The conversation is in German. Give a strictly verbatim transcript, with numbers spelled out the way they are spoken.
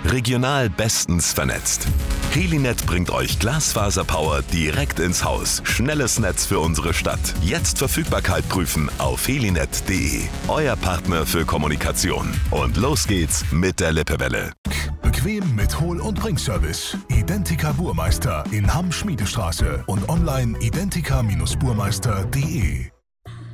Regional bestens vernetzt. Helinet bringt euch Glasfaserpower direkt ins Haus. Schnelles Netz für unsere Stadt. Jetzt Verfügbarkeit prüfen auf helinet punkt de. Euer Partner für Kommunikation. Und los geht's mit der Lippewelle. Bequem mit Hol- und Bringservice. Identica Burmeister in Hamm-Schmiedestraße und online identica Bindestrich burmeister punkt de.